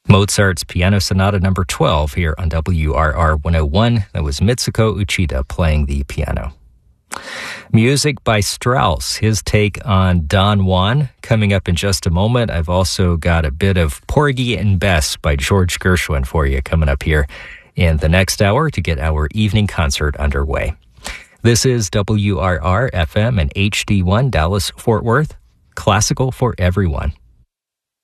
Mozart's Piano Sonata number 12 here on WRR 101. That was Mitsuko Uchida playing the piano. Music by Strauss, his take on Don Juan, coming up in just a moment. I've also got a bit of Porgy and Bess by George Gershwin for you coming up here in the next hour to get our evening concert underway. This is WRR FM and HD1 Dallas Fort Worth, classical for everyone.